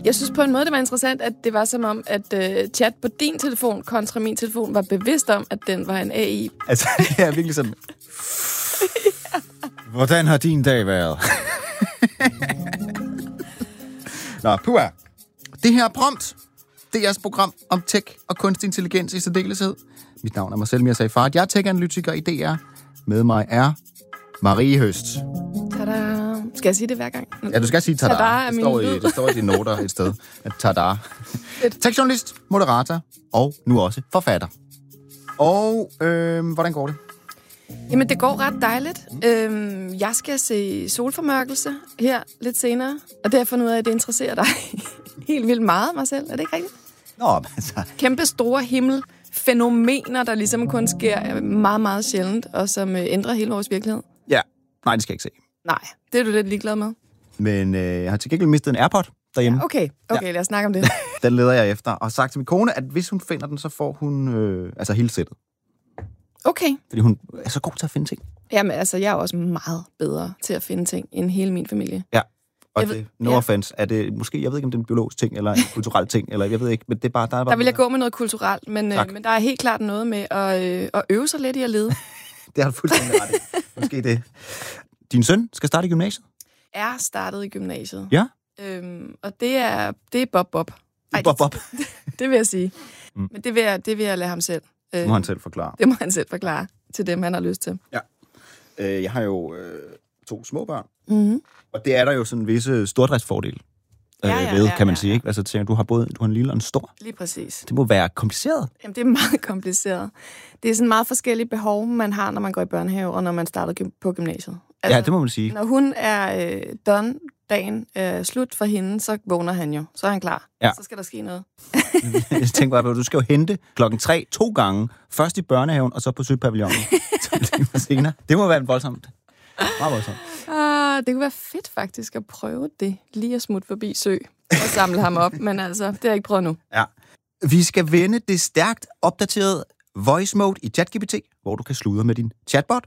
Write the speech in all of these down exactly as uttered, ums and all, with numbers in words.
Jeg synes på en måde, det var interessant, at det var som om, at uh, chat på din telefon kontra min telefon var bevidst om, at den var en A I. Altså, det er virkelig sådan... ja. Hvordan har din dag været? Nå, puha. Det her er Prompt. Det er jeres program om tech og kunstig intelligens i særdeleshed. Mit navn er Marcel Mir Safar. Jeg er tech-analytiker i D R. Med mig er Marie Høst. Tada. Skal jeg sige det hver gang? Ja, du skal sige tada. Tada er det, står i, det står i dine noter et sted. Tada. Tech-journalist, moderator og nu også forfatter. Og øh, hvordan går det? Jamen, det går ret dejligt. Øhm, jeg skal se solformørkelse her lidt senere, og derfor noget af, at det interesserer dig helt vildt meget, Marcel. Er det ikke rigtigt? Nå, altså... Kæmpe store himmelfænomener, der ligesom kun sker meget, meget sjældent, og som øh, ændrer hele vores virkelighed. Ja, nej, det skal jeg ikke se. Nej, det er du lidt ligeglad med. Men øh, jeg har til gengæld mistet en AirPod derhjemme. Ja, okay, okay, ja. Lad os snakke om det. Den leder jeg efter, og har sagt til min kone, at hvis hun finder den, så får hun øh, altså hele sættet. Okay. Fordi hun er så god til at finde ting. Jamen, altså, jeg er også meget bedre til at finde ting end hele min familie. Ja, og jeg det, ved, no ja. offense, er det måske, jeg ved ikke, om det er en biologisk ting, eller en kulturel ting, eller jeg ved ikke, men det er bare... Der, er bare der vil jeg gå med noget kulturelt, men, øh, men der er helt klart noget med at, øh, at øve sig lidt i at lede. Det har du fuldstændig ret i. Måske det. Din søn skal starte i gymnasiet? Er startet i gymnasiet. Ja. Øhm, og det er, det er Bob Bob. Ej, Bob Bob. Det, det vil jeg sige. Mm. Men det vil jeg, det vil jeg lade ham selv. Det må han selv forklare. Det må han selv forklare til dem, han har lyst til. Ja. Øh, jeg har jo øh, to små børn. Mm-hmm. Og det er der jo sådan visse stordriftsfordele øh, ja, ja, ved, ja, kan man ja, sige. ja. Ikke? Altså, tænker, du har både du har en lille og en stor. Lige præcis. Det må være kompliceret. Jamen, det er meget kompliceret. Det er sådan meget forskellige behov, man har, når man går i børnehave, og når man starter gy- på gymnasiet. Altså, ja, det må man sige. Når hun er øh, done, dagen øh, slut for hende, så vågner han jo. Så er han klar. Ja. Så skal der ske noget. Jeg tænker bare på, at du skal jo hente klokken tre to gange. Først i børnehaven, og så på søpavillonen. senere. Det må være en voldsomt. Meget voldsomt. Ah, det kunne være fedt faktisk at prøve det. Lige at smutte forbi sø og samle ham op. Men altså, det har jeg ikke prøvet nu. Ja. Vi skal vende det stærkt opdaterede voice mode i ChatGPT, hvor du kan sludre med din chatbot.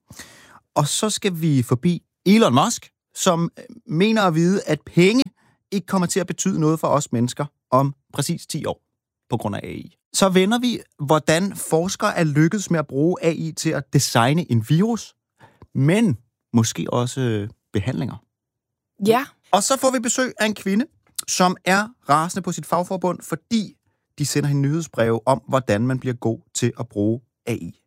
Og så skal vi forbi Elon Musk, som mener at vide, at penge ikke kommer til at betyde noget for os mennesker om præcis ti år på grund af A I. Så vender vi, hvordan forskere er lykkedes med at bruge A I til at designe en virus, men måske også behandlinger. Ja. Og så får vi besøg af en kvinde, som er rasende på sit fagforbund, fordi de sender hende nyhedsbreve om, hvordan man bliver god til at bruge A I.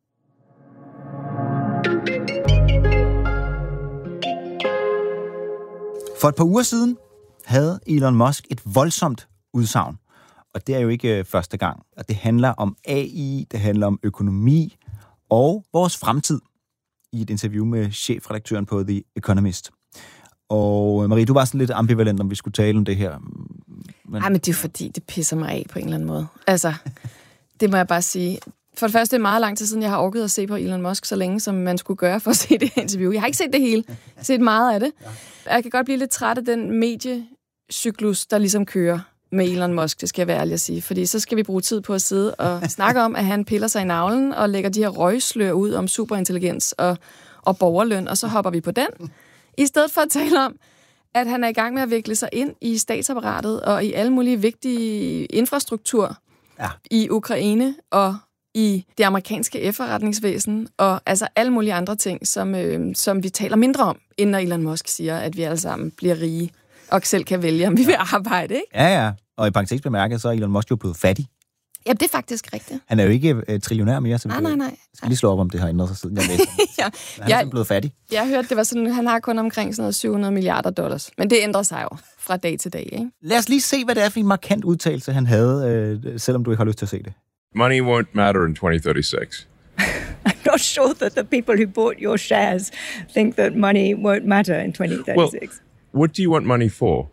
For et par uger siden havde Elon Musk et voldsomt udsagn. Og det er jo ikke øh, første gang. Og det handler om A I, det handler om økonomi og vores fremtid i et interview med chefredaktøren på The Economist. Og Marie, du var sådan lidt ambivalent, om vi skulle tale om det her. Men... Ej, men det er fordi, det pisser mig af på en eller anden måde. Altså, det må jeg bare sige. For det første, det er meget lang tid siden, jeg har orket at se på Elon Musk så længe, som man skulle gøre for at se det her interview. Jeg har ikke set det hele. Jeg har set meget af det. Jeg kan godt blive lidt træt af den mediecyklus, der ligesom kører med Elon Musk, det skal jeg være ærlig at sige. Fordi så skal vi bruge tid på at sidde og snakke om, at han piller sig i navlen og lægger de her røgslør ud om superintelligens og, og borgerløn, og så hopper vi på den. I stedet for at tale om, at han er i gang med at vikle sig ind i statsapparatet og i alle mulige vigtige infrastruktur ja. i Ukraine og i det amerikanske efterretningsvæsen og altså alle mulige andre ting, som, øh, som vi taler mindre om, end når Elon Musk siger, at vi alle sammen bliver rige og selv kan vælge, om vi vil arbejde, ikke? Ja, ja. Og i parentes bemærket, så er Elon Musk jo blevet fattig. Ja, det er faktisk rigtigt. Han er jo ikke uh, trillionær mere. Så nej, nej, nej. Jeg skal lige slå op, om det har ændret sig, siden jeg læste ja. Han er ja, blevet fattig. Jeg hørte, det var sådan, han har kun omkring sådan noget syv hundrede milliarder dollars. Men det ændrer sig jo fra dag til dag, ikke? Lad os lige se, hvad det er for en markant udtalelse, han havde, øh, selvom du ikke har lyst til at se det. Money won't matter in twenty thirty-six. I'm not sure that the people who bought your shares think that money won't matter in twenty thirty-six. Well, what do you want money for?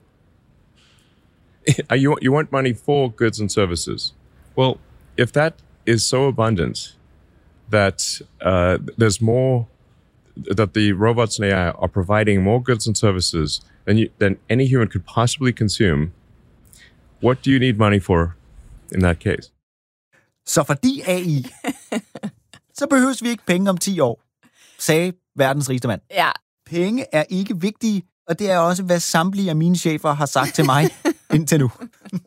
you, you want money for goods and services. Well, if that is so abundant that uh, there's more, that the robots and A I are providing more goods and services than, you, than any human could possibly consume, what do you need money for in that case? Så fordi A I, så behøves vi ikke penge om ti år, sagde verdens rigeste mand. Ja. Penge er ikke vigtige, og det er også, hvad samtlige af mine chefer har sagt til mig Indtil nu.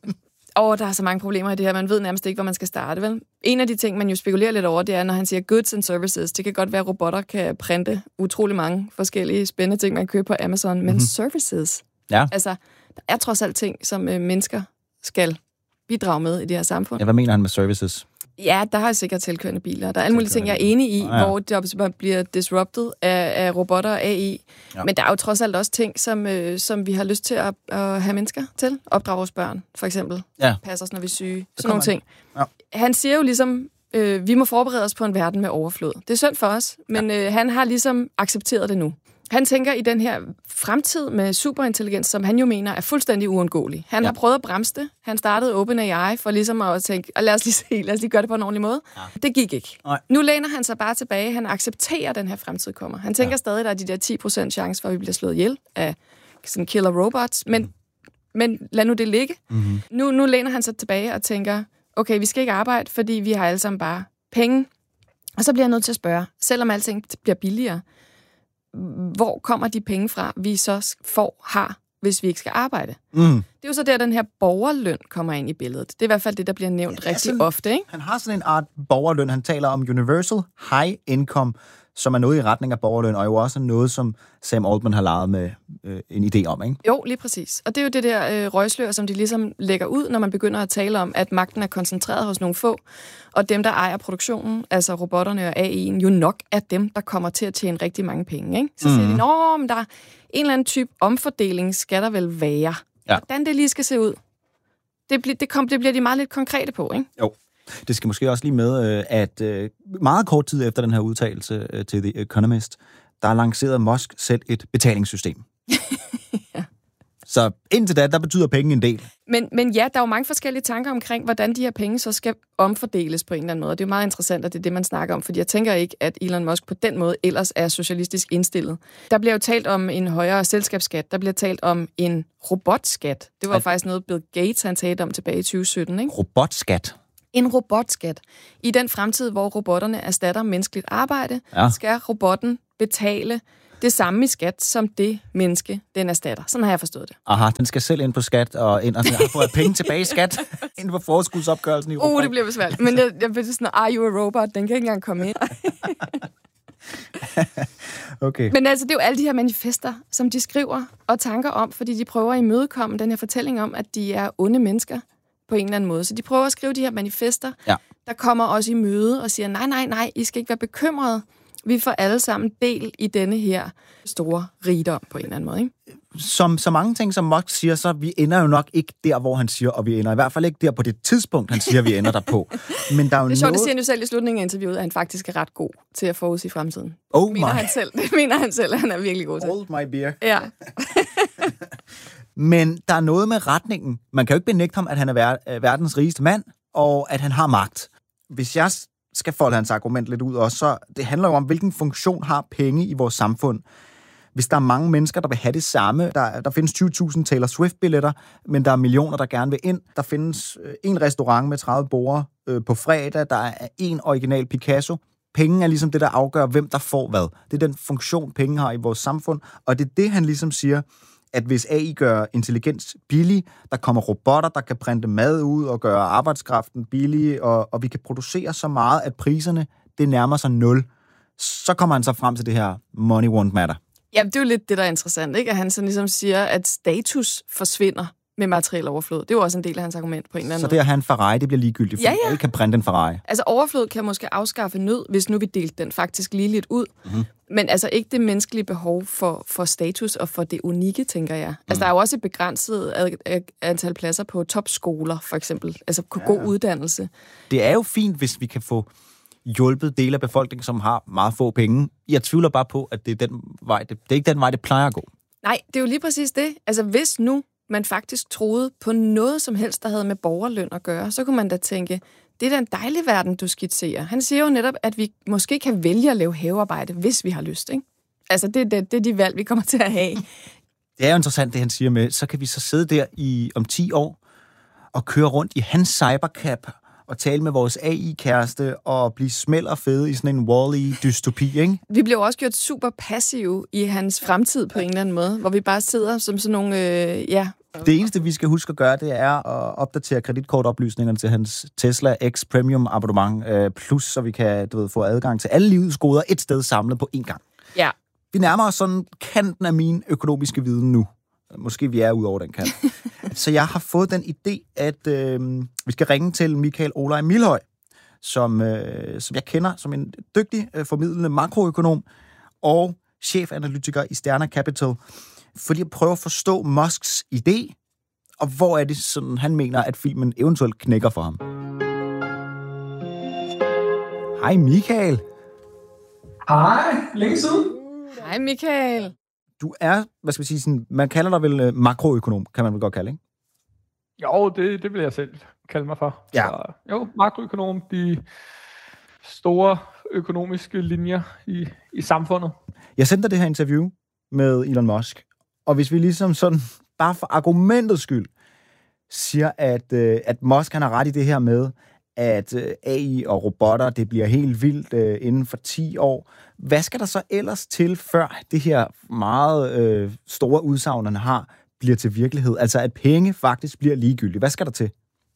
Og der er så mange problemer i det her. Man ved nærmest ikke, hvor man skal starte, vel? En af de ting, man jo spekulerer lidt over, det er, når han siger goods and services. Det kan godt være, at robotter kan printe utrolig mange forskellige spændende ting, man kan købe på Amazon. Men mm-hmm. services, ja. Altså, der er trods alt ting, som øh, mennesker skal bidrage med i det her samfund. Ja, hvad mener han med services? Ja, der har sikkert tilkørende biler. Der er alle mulige ting, jeg er enig i, ah, ja. hvor jobs bliver disrupted af, af robotter og A I. Ja. Men der er jo trods alt også ting, som, øh, som vi har lyst til at, at have mennesker til. Opdrage vores børn, for eksempel. Ja. Passe os, når vi er syge. Sådan nogle ting. Ja. Han siger jo ligesom, øh, vi må forberede os på en verden med overflod. Det er synd for os, men ja. øh, han har ligesom accepteret det nu. Han tænker i den her fremtid med superintelligens, som han jo mener er fuldstændig uundgåelig. Han ja. har prøvet at bremse det. Han startede OpenAI for ligesom at tænke, lad os lige se, lad os lige gøre det på en ordentlig måde. Ja. Det gik ikke. Nej. Nu læner han sig bare tilbage. Han accepterer, at den her fremtid kommer. Han tænker ja. stadig, at der er de der ti procent chance for, at vi bliver slået ihjel af sådan killer robots. Men, mm. men lad nu det ligge. Mm-hmm. Nu, nu læner han sig tilbage og tænker, okay, vi skal ikke arbejde, fordi vi har alle sammen bare penge. Og så bliver jeg nødt til at spørge, selvom alting bliver billigere, hvor kommer de penge fra, vi så får, har, hvis vi ikke skal arbejde? Mm. Det er jo så der, den her borgerløn kommer ind i billedet. Det er i hvert fald det, der bliver nævnt ja, rigtig sådan, ofte, ikke? Han har sådan en art borgerløn. Han taler om universal high income, som er noget i retning af borgerløn, og jo også noget, som Sam Altman har lavet med øh, en idé om, ikke? Jo, lige præcis. Og det er jo det der øh, røgslør, som de ligesom lægger ud, når man begynder at tale om, at magten er koncentreret hos nogle få, og dem, der ejer produktionen, altså robotterne og A I'en, jo nok er dem, der kommer til at tjene rigtig mange penge, ikke? Så mm. siger de, nå, men der er en eller anden type omfordeling, skal der vel være. Ja. Hvordan det lige skal se ud, det, bl- det, kom, det bliver de meget lidt konkrete på, ikke? Jo. Det skal måske også lige med, at meget kort tid efter den her udtalelse til The Economist, der lancerede Musk selv et betalingssystem. ja. Så indtil da, der betyder penge en del. Men, men ja, der er jo mange forskellige tanker omkring, hvordan de her penge så skal omfordeles på en eller anden måde. Det er jo meget interessant, at det er det, man snakker om, fordi jeg tænker ikke, at Elon Musk på den måde ellers er socialistisk indstillet. Der bliver jo talt om en højere selskabsskat, der bliver talt om en robotskat. Det var at... faktisk noget, Bill Gates han talte om tilbage i tyve sytten, ikke? Robotskat? En robotskat. I den fremtid, hvor robotterne erstatter menneskeligt arbejde, ja. skal robotten betale det samme i skat, som det menneske, den erstatter. Sådan har jeg forstået det. Aha, den skal selv ind på skat, og ind og få penge tilbage i skat, ind på forskudsopgørelsen i robot. Uh, det bliver besværligt. Men jeg, jeg ved sådan, are you a robot? Den kan ikke engang komme ind. okay. Men altså, det er jo alle de her manifester, som de skriver og tanker om, fordi de prøver at imødekomme den her fortælling om, at de er onde mennesker på en eller anden måde. Så de prøver at skrive de her manifester, ja. der kommer også i møde og siger, nej, nej, nej, I skal ikke være bekymrede. Vi får alle sammen del i denne her store rigdom på en eller anden måde, ikke? Som så mange ting, som Musk siger, så vi ender jo nok ikke der, hvor han siger, og vi ender i hvert fald ikke der på det tidspunkt, han siger, vi ender der på. Men der er jo det er sjovt, noget... det siger han jo selv i slutningen af interviewet, at han faktisk er ret god til at forudse fremtiden. Oh det mener my. han selv. Det mener han selv, at han er virkelig god til. Hold my beer. Ja. Men der er noget med retningen. Man kan jo ikke benægte ham, at han er ver- verdens rigeste mand, og at han har magt. Hvis jeg skal folde hans argument lidt ud også, så det handler jo om, hvilken funktion har penge i vores samfund. Hvis der er mange mennesker, der vil have det samme, der, der findes tyve tusind Taylor Swift-billetter, men der er millioner, der gerne vil ind. Der findes en restaurant med tredive borde øh, på fredag, der er en original Picasso. Penge er ligesom det, der afgør, hvem der får hvad. Det er den funktion, penge har i vores samfund, og det er det, han ligesom siger, at hvis A I gør intelligens billig, der kommer robotter, der kan printe mad ud og gøre arbejdskraften billig, og, og vi kan producere så meget, at priserne, det nærmer sig nul, så kommer han så frem til det her money won't matter. Ja, det er jo lidt det, der er interessant, ikke? At han så ligesom siger, at status forsvinder med materiel overflod. Det er jo også en del af hans argument på en eller anden måde. Så måde. det at have en Ferrari, det bliver ligegyldigt, for ja, ja. alle kan printe en Ferrari. Altså overflod kan måske afskaffe nød, hvis nu vi delte den faktisk lige lidt ud. Mm-hmm. Men altså ikke det menneskelige behov for, for status og for det unikke, tænker jeg. Altså mm. der er jo også et begrænset ad, antal pladser på topskoler, for eksempel. Altså ja. god uddannelse. Det er jo fint, hvis vi kan få hjulpet dele af befolkningen, som har meget få penge. Jeg tvivler bare på, at det er den vej, det, det er ikke den vej, det plejer at gå. Nej, det er jo lige præcis det. Altså hvis nu man faktisk troede på noget som helst, der havde med borgerløn at gøre, så kunne man da tænke, det er da en dejlig verden, du skitserer. Han siger jo netop, at vi måske kan vælge at lave havearbejde, hvis vi har lyst, ikke? Altså, det, det, det er de valg, vi kommer til at have. Det er jo interessant, det han siger med, så kan vi så sidde der i om ti år og køre rundt i hans cybercab og tale med vores A I-kæreste og blive smæld og fede i sådan en Wall-E-dystopi, ikke? Vi blev også gjort super passive i hans fremtid på en eller anden måde, hvor vi bare sidder som sådan nogle, øh, ja, Det eneste, vi skal huske at gøre, det er at opdatere kreditkortoplysningerne til hans Tesla X Premium abonnement, øh, plus så vi kan du ved, få adgang til alle livets goder et sted samlet på én gang. Ja. Vi nærmer os sådan kanten af min økonomiske viden nu. Måske vi er ude over den kant. Så jeg har fået den idé, at øh, vi skal ringe til Michael Olaj Milhøj, som, øh, som jeg kender som en dygtig, øh, formidlende makroøkonom og chefanalytiker i Sterna Capital, fordi jeg prøver at forstå Musks idé, og hvor er det sådan, han mener, at filmen eventuelt knækker for ham. Hej Michael. Hej, længe siden. Hej Michael. Du er, hvad skal vi sige, sådan, man kalder dig vel uh, makroøkonom, kan man vel godt kalde, ikke? Jo, det, det vil jeg selv kalde mig for. Ja. Så, jo, makroøkonom, de store økonomiske linjer i, i samfundet. Jeg sendte dig det her interview med Elon Musk, og hvis vi ligesom sådan, bare for argumentets skyld, siger, at, uh, at Musk han har ret i det her med, at uh, A I og robotter, det bliver helt vildt uh, inden for ti år. Hvad skal der så ellers til, før det her meget uh, store udsagn, han har, bliver til virkelighed? Altså, at penge faktisk bliver ligegyldige. Hvad skal der til?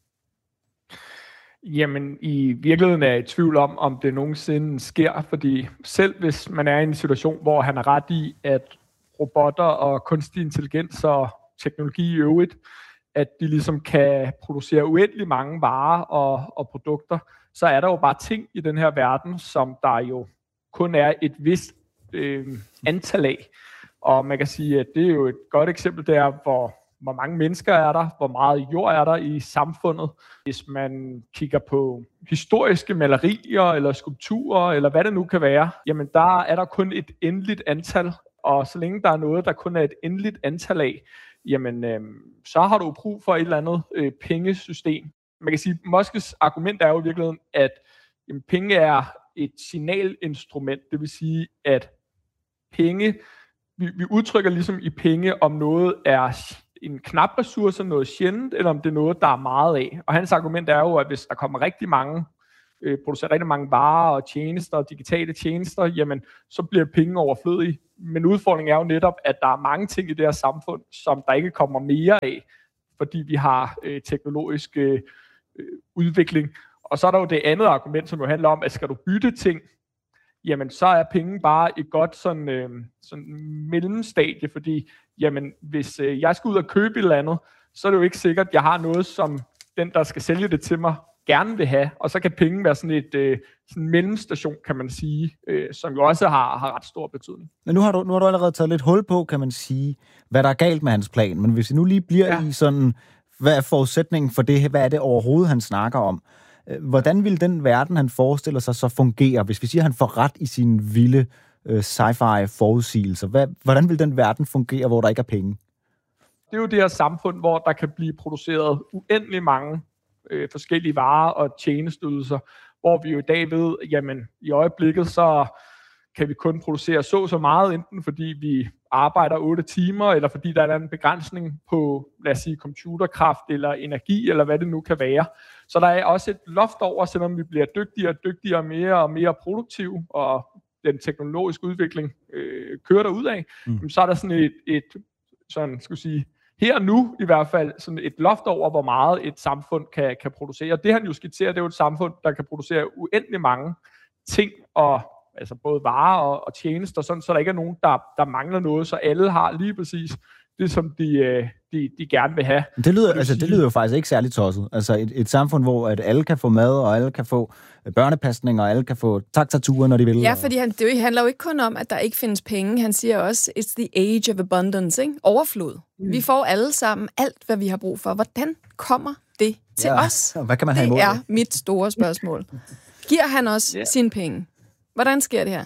Jamen, i virkeligheden er jeg i tvivl om, om det nogensinde sker, fordi selv hvis man er i en situation, hvor han har ret i, at robotter og kunstig intelligens og teknologi i øvrigt, at de ligesom kan producere uendelig mange varer og, og produkter, så er der jo bare ting i den her verden, som der jo kun er et vist øh, antal af. Og man kan sige, at det er jo et godt eksempel der, hvor, hvor mange mennesker er der, hvor meget jord er der i samfundet. Hvis man kigger på historiske malerier eller skulpturer, eller hvad det nu kan være, jamen der er der kun et endeligt antal. Og så længe der er noget, der kun er et endeligt antal af, jamen øh, så har du brug for et eller andet øh, pengesystem. Man kan sige, at Musk's argument er jo i virkeligheden, at jamen, penge er et signalinstrument. Det vil sige, at penge, vi, vi udtrykker ligesom i penge, om noget er en knap ressource, noget sjældent, eller om det er noget, der er meget af. Og hans argument er jo, at hvis der kommer rigtig mange, øh, producerer rigtig mange varer og tjenester, digitale tjenester, jamen så bliver penge overflødige. Men udfordringen er jo netop, at der er mange ting i det her samfund, som der ikke kommer mere af, fordi vi har øh, teknologisk øh, udvikling. Og så er der jo det andet argument, som jo handler om, at skal du bytte ting, jamen så er penge bare et godt sådan, øh, sådan mellemstadie, fordi jamen, hvis øh, jeg skal ud og købe et eller andet, så er det jo ikke sikkert, at jeg har noget, som den, der skal sælge det til mig, gerne vil have. Og så kan penge være sådan et øh, sådan en mellemstation, kan man sige, øh, som jo også har, har ret stor betydning. Men nu har, du, nu har du allerede taget lidt hul på, kan man sige, hvad der er galt med hans plan. Men hvis vi nu lige bliver ja. i sådan, hvad er forudsætningen for det? Hvad er det overhovedet, han snakker om? Hvordan vil den verden, han forestiller sig, så fungere, hvis vi siger, at han får ret i sine vilde øh, sci-fi forudsigelser? Hvad, hvordan vil den verden fungere, hvor der ikke er penge? Det er jo det her samfund, hvor der kan blive produceret uendelig mange øh, forskellige varer og tjenesteydelser, hvor vi jo i dag ved, jamen i øjeblikket så kan vi kun producere så så meget, enten fordi vi arbejder otte timer, eller fordi der er en begrænsning på, lad os sige, computerkraft eller energi, eller hvad det nu kan være. Så der er også et loft over, selvom vi bliver dygtigere og dygtigere, mere og mere produktive, og den teknologiske udvikling øh, kører derudad, mm. så er der sådan et, et sådan, skal sige, her nu i hvert fald, sådan et loft over, hvor meget et samfund kan, kan producere. Og det han jo skitserer, det er jo et samfund, der kan producere uendelig mange ting, og altså både varer og, og tjenester, sådan, så der ikke er nogen, der, der mangler noget, så alle har lige præcis det, som de, de, de gerne vil have. Det lyder, altså, det lyder jo faktisk ikke særlig tosset. Altså et, et samfund, hvor at alle kan få mad, og alle kan få børnepasning, og alle kan få taxaturer, når de vil. Ja, fordi han, det handler jo ikke kun om, at der ikke findes penge. Han siger også, it's the age of abundance, ikke? Overflod. Mm. Vi får alle sammen alt, hvad vi har brug for. Hvordan kommer det til ja. os? Hvad kan man have imod det? Det er mit store spørgsmål. Giver han også yeah. sine penge? Hvordan sker det her?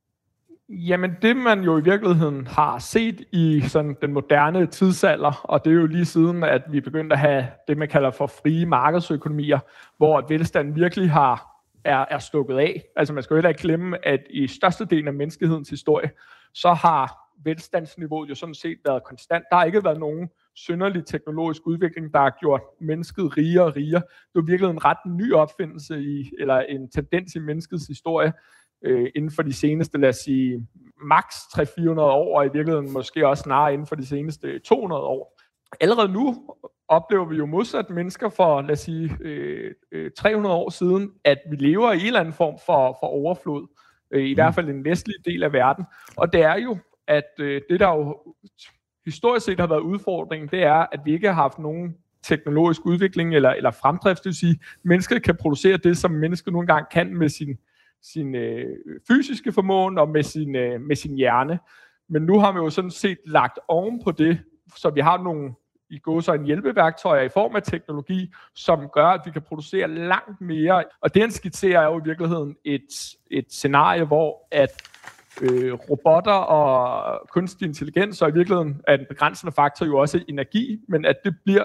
Jamen det man jo i virkeligheden har set i sådan den moderne tidsalder, og det er jo lige siden, at vi begyndte at have det, man kalder for frie markedsøkonomier, hvor velstanden virkelig har, er, er stukket af. Altså man skal jo heller ikke glemme, at i størstedelen af menneskehedens historie, så har velstandsniveauet jo sådan set været konstant. Der har ikke været nogen synderlig teknologisk udvikling, der har gjort mennesket rigere og rigere. Det er virkelig en ret ny opfindelse i, eller en tendens i menneskets historie, øh, inden for de seneste, lad os sige, maks tre til fire hundrede år, og i virkeligheden måske også snarere inden for de seneste to hundrede år. allerede nu oplever vi jo modsat mennesker for, lad os sige, øh, øh, tre hundrede år siden, at vi lever i en eller anden form for, for overflod, øh, i hvert fald i den vestlige del af verden. Og det er jo, at øh, det der jo historisk set har været udfordringen, det er, at vi ikke har haft nogen teknologisk udvikling eller, eller fremdrift. Det vil sige, at mennesket kan producere det, som mennesket nogle gange kan med sin, sin øh, fysiske formåen og med sin, øh, med sin hjerne. Men nu har vi jo sådan set lagt oven på det, så vi har nogle i gåseøjne hjælpeværktøjer i form af teknologi, som gør, at vi kan producere langt mere. Og det, han skitserer, er jo i virkeligheden et, et scenarie, hvor at øh, robotter og kunstig intelligens, og i virkeligheden er den begrænsende faktor jo også energi, men at det bliver,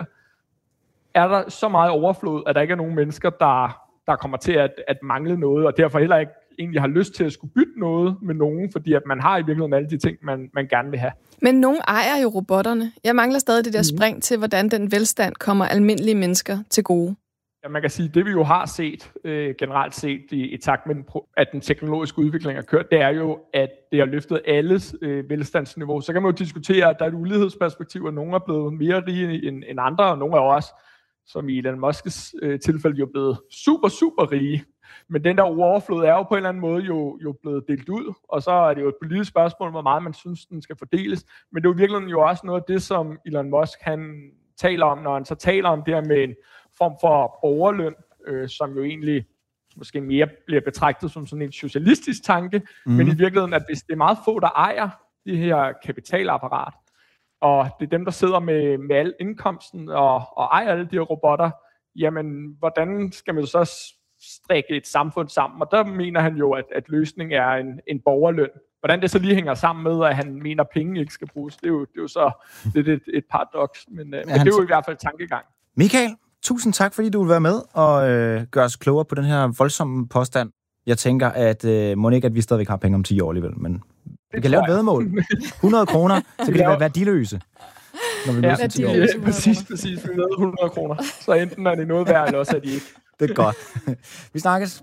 er der så meget overflod, at der ikke er nogen mennesker, der, der kommer til at, at mangle noget, og derfor heller ikke egentlig har lyst til at skulle bytte noget med nogen, fordi at man har i virkeligheden alle de ting, man, man gerne vil have. Men nogen ejer jo robotterne. Jeg mangler stadig det der spring til, hvordan den velstand kommer almindelige mennesker til gode. Ja, man kan sige, det vi jo har set, øh, generelt set i, i takt med, den, at den teknologiske udvikling har kørt, det er jo, at det har løftet alles øh, velstandsniveau. Så kan man jo diskutere, at der er et ulighedsperspektiv, og nogle er blevet mere rige end, end andre, og nogle er også, som i Elon Musk's øh, tilfælde, jo blevet super, super rige. Men den der overflod er jo på en eller anden måde jo, jo blevet delt ud, og så er det jo et politisk spørgsmål, hvor meget man synes, den skal fordeles. Men det er jo virkelig jo også noget af det, som Elon Musk han taler om, når han så taler om det her med en form for borgerløn, øh, som jo egentlig måske mere bliver betragtet som sådan en socialistisk tanke, mm. men i virkeligheden, at hvis det er meget få, der ejer det her kapitalapparat, og det er dem, der sidder med, med al indkomsten og, og ejer alle de her robotter, jamen, hvordan skal man så strikke et samfund sammen? Og der mener han jo, at, at løsningen er en, en borgerløn. Hvordan det så lige hænger sammen med, at han mener, at penge ikke skal bruges, det er jo, det er jo så lidt et, et paradoks, men, ja, men det er jo i hvert fald tankegang. Michael, tusind tak, fordi du vil være med og øh, gøre os klogere på den her voldsomme påstand. Jeg tænker, at øh, må ikke, at vi stadigvæk har penge om ti år alligevel, men vi kan lave et væddemål. hundrede kroner, så kan det være værdiløse. Når vi ja, løser ti år. Ja, præcis, præcis. Vi ved hundrede kroner. Så enten er det noget værd, eller også er de ikke. Det er godt. Vi snakkes.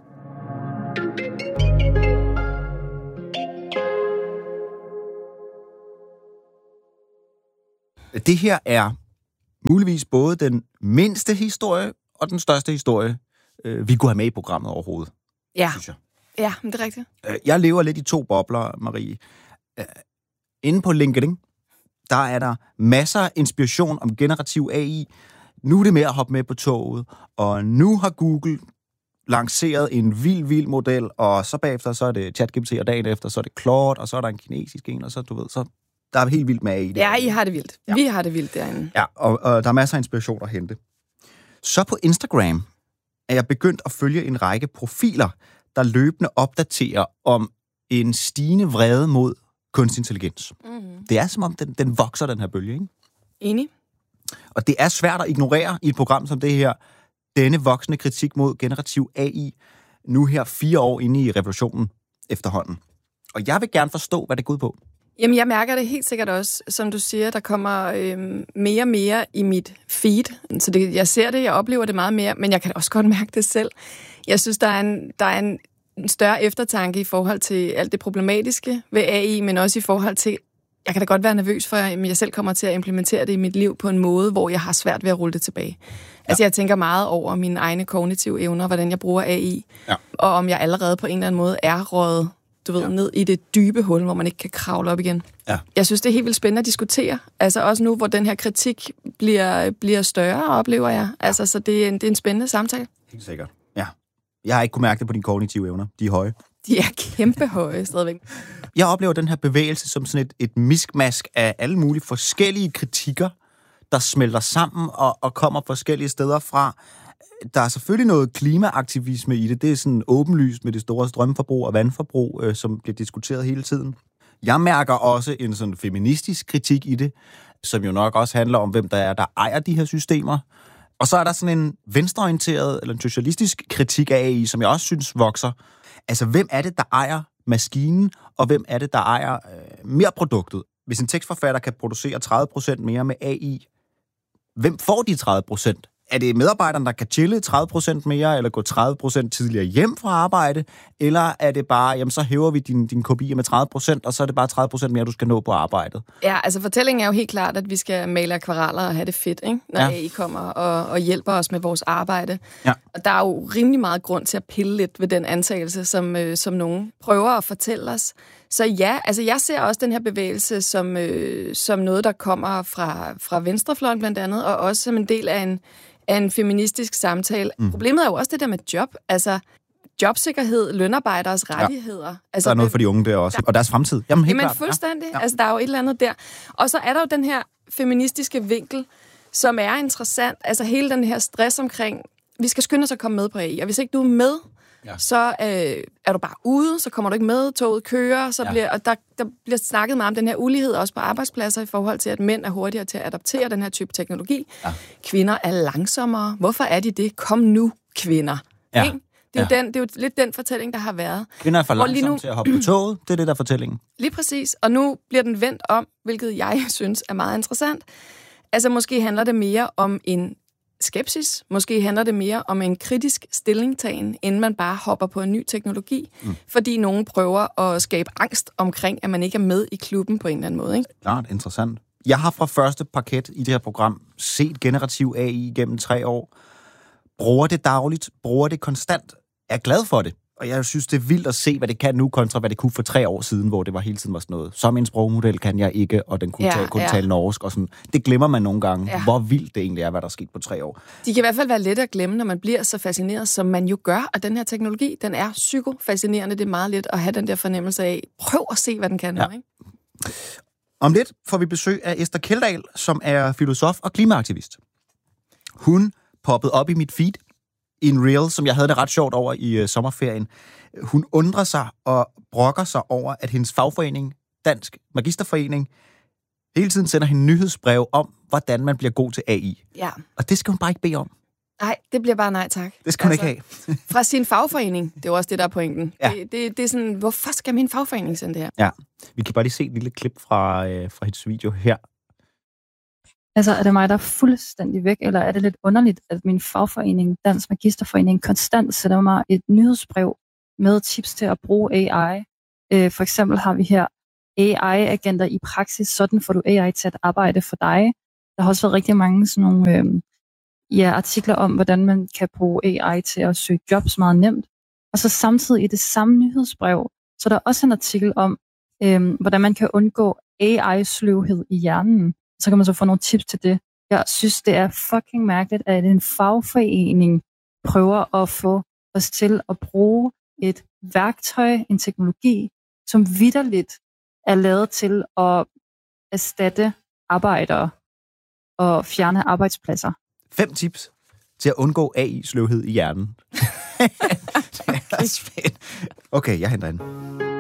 Det her er muligvis både den mindste historie og den største historie, vi kunne have med i programmet overhovedet. Ja, synes jeg. Ja, det er rigtigt. Jeg lever lidt i to bobler, Marie. Inde på LinkedIn, der er der masser af inspiration om generativ A I. Nu er det med at hoppe med på toget, og nu har Google lanceret en vild, vild model, og så bagefter så er det ChatGPT, og dagen efter så er det Claude, og så er der en kinesisk en, og så du ved, så der er helt vildt med A I. Ja, I har det vildt. Ja. Vi har det vildt derinde. Ja, og, og der er masser af inspiration at hente. Så på Instagram er jeg begyndt at følge en række profiler, der løbende opdaterer om en stigende vrede mod kunstig intelligens. Mm-hmm. Det er som om, den, den vokser, den her bølge, ikke? Enig. Og det er svært at ignorere i et program som det her, denne voksende kritik mod generativ A I, nu her fire år inde i revolutionen efterhånden. Og jeg vil gerne forstå, hvad det går ud på. Jamen, jeg mærker det helt sikkert også, som du siger, der kommer øh, mere og mere i mit feed. Så det, jeg ser det, jeg oplever det meget mere, men jeg kan også godt mærke det selv. Jeg synes, der er en, der er en, en større eftertanke i forhold til alt det problematiske ved A I, men også i forhold til, jeg kan da godt være nervøs for, at jeg selv kommer til at implementere det i mit liv på en måde, hvor jeg har svært ved at rulle det tilbage. Ja. Altså, jeg tænker meget over mine egne kognitive evner, hvordan jeg bruger A I, ja. Og om jeg allerede på en eller anden måde er røget, du ved, ja. ned i det dybe hul, hvor man ikke kan kravle op igen. Ja. Jeg synes, det er helt vildt spændende at diskutere. Altså også nu, hvor den her kritik bliver, bliver større, oplever jeg. Altså, så det er, en, det er en spændende samtale. Helt sikkert, ja. Jeg har ikke kunnet mærke det på dine kognitive evner. De er høje. De er kæmpe høje stadigvæk. Jeg oplever den her bevægelse som sådan et, et miskmask af alle mulige forskellige kritikker, der smelter sammen og, og kommer forskellige steder fra. Der er selvfølgelig noget klimaaktivisme i det. Det er sådan åbenlyst med det store strømforbrug og vandforbrug, øh, som bliver diskuteret hele tiden. Jeg mærker også en sådan feministisk kritik i det, som jo nok også handler om, hvem der er, der ejer de her systemer. Og så er der sådan en venstreorienteret eller en socialistisk kritik af A I, som jeg også synes vokser. Altså, hvem er det, der ejer maskinen, og hvem er det, der ejer øh, mere produktet? Hvis en tekstforfatter kan producere tredive procent mere med A I, hvem får de tredive procent er det medarbejderen, der kan chille tredive procent mere, eller gå tredive procent tidligere hjem fra arbejde, eller er det bare, jamen så hæver vi din, din kopier med tredive procent, og så er det bare tredive procent mere, du skal nå på arbejdet? Ja, altså fortællingen er jo helt klart, at vi skal male akvareller og have det fedt, ikke? Når ja. A I kommer og, og hjælper os med vores arbejde. Ja. Og der er jo rimelig meget grund til at pille lidt ved den antagelse, som, øh, som nogen prøver at fortælle os. Så ja, altså jeg ser også den her bevægelse som, øh, som noget, der kommer fra, fra venstrefløjen blandt andet, og også som en del af en, af en feministisk samtale. Mm. Problemet er jo også det der med job. Altså jobsikkerhed, lønarbejderes rettigheder. Ja. Altså, der er noget for de unge der også, der, og deres fremtid. Jamen, helt jamen klart. fuldstændig. Ja. Altså der er jo et eller andet der. Og så er der jo den her feministiske vinkel, som er interessant. Altså hele den her stress omkring, vi skal skynde os at komme med på A I, og hvis ikke du er med, ja. så øh, er du bare ude, så kommer du ikke med, toget kører, så ja. bliver, og der, der bliver snakket meget om den her ulighed også på arbejdspladser i forhold til, at mænd er hurtigere til at adoptere den her type teknologi. Ja. Kvinder er langsommere. Hvorfor er de det? Kom nu, kvinder. Ja. Ikke? Det er, ja. jo den, det er jo lidt den fortælling, der har været. Kvinder er for langsomme nu, til at hoppe på toget. Det er det, der er fortællingen. Lige præcis. Og nu bliver den vendt om, hvilket jeg synes er meget interessant. Altså måske handler det mere om en skepsis. Måske handler det mere om en kritisk stillingtagen, inden man bare hopper på en ny teknologi. Mm. Fordi nogen prøver at skabe angst omkring, at man ikke er med i klubben på en eller anden måde. Ikke? Klart, interessant. Jeg har fra første parket i det her program set generativ A I gennem tre år. Bruger det dagligt, bruger det konstant, er glad for det. Og jeg synes, det er vildt at se, hvad det kan nu, kontra hvad det kunne for tre år siden, hvor det var hele tiden var sådan noget. Som en sprogmodel kan jeg ikke, og den kunne, ja, tale, kunne ja. tale norsk. Og sådan. Det glemmer man nogle gange, ja. hvor vildt det egentlig er, hvad der er sket på tre år. De kan i hvert fald være let at glemme, når man bliver så fascineret, som man jo gør. Og den her teknologi, den er psykofascinerende. Det er meget let at have den der fornemmelse af, prøv at se, hvad den kan ja. nu. Ikke? Om lidt får vi besøg af Esther Kjeldahl, som er filosof og klimaaktivist. Hun poppede op i mit feed i en reel, som jeg havde det ret sjovt over i øh, sommerferien. Hun undrer sig og brokker sig over, at hendes fagforening, Dansk Magisterforening, hele tiden sender hende nyhedsbreve om, hvordan man bliver god til A I. Ja. Og det skal hun bare ikke bede om. Nej, det bliver bare nej tak. Det skal hun altså, ikke have. Fra sin fagforening, det er jo også det, der er pointen. Ja. Det, det, det er sådan, hvorfor skal min fagforening sende det her? Ja, vi kan bare lige se et lille klip fra, øh, fra hendes video her. Altså, er det mig, der er fuldstændig væk, eller er det lidt underligt, at min fagforening, Dansk Magisterforening, konstant sender mig et nyhedsbrev med tips til at bruge A I? Øh, for eksempel har vi her A I-agenter i praksis, sådan får du A I til at arbejde for dig. Der har også været rigtig mange sådan nogle øh, ja, artikler om, hvordan man kan bruge A I til at søge jobs meget nemt. Og så samtidig i det samme nyhedsbrev, så der er også en artikel om, øh, hvordan man kan undgå A I-sløvhed i hjernen. Så kan man så få nogle tips til det. Jeg synes, det er fucking mærkeligt, at en fagforening prøver at få os til at bruge et værktøj, en teknologi, som vitterligt er lavet til at erstatte arbejdere og fjerne arbejdspladser. Fem tips til at undgå A I-sløvhed i hjernen. Okay, jeg henter den.